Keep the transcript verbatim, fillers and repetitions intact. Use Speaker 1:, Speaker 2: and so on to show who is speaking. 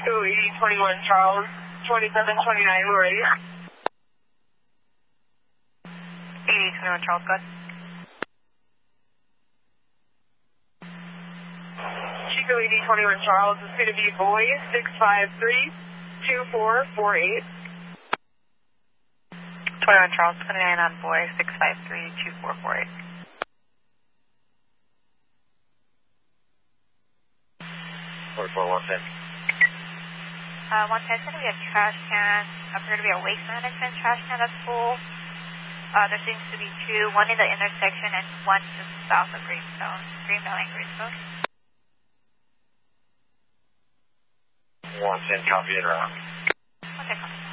Speaker 1: eighty twenty-one Charles, twenty-seven twenty-nine, we're ready.
Speaker 2: eighty twenty-one Charles, go ahead.
Speaker 1: Chico eighty twenty-one Charles is going to be boy six five three, two four four eight.
Speaker 2: twenty-one Charles, twenty-nine on boy six five three, two four four eight.
Speaker 3: forty-four one ten.
Speaker 2: Uh, one ten is going to be a trash can. Appear to be a waste management trash can that's full. Uh, there seems to be two, one in the intersection and one just south of Greenstone. Greenbelt and Greenstone.
Speaker 3: one ten, copy it around.
Speaker 2: Okay, copy.